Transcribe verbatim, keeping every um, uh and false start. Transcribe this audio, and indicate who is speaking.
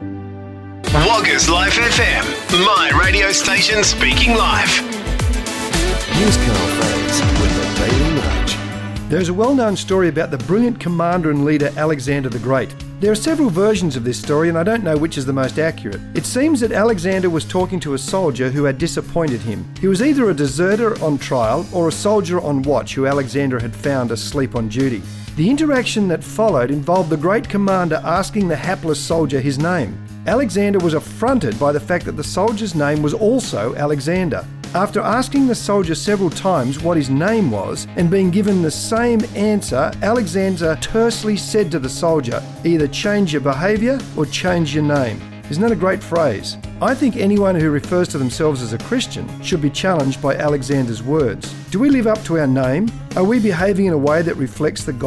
Speaker 1: Woggers Life F M, my radio station speaking live.
Speaker 2: Here's Carl Fraser with the Daily Nudge.
Speaker 3: There is a well-known story about the brilliant commander and leader Alexander the Great. There are several versions of this story and I don't know which is the most accurate. It seems that Alexander was talking to a soldier who had disappointed him. He was either a deserter on trial or a soldier on watch who Alexander had found asleep on duty. The interaction that followed involved the great commander asking the hapless soldier his name. Alexander was affronted by the fact that the soldier's name was also Alexander. After asking the soldier several times what his name was and being given the same answer, Alexander tersely said to the soldier, "Either change your behaviour or change your name." Isn't that a great phrase? I think anyone who refers to themselves as a Christian should be challenged by Alexander's words. Do we live up to our name? Are we behaving in a way that reflects the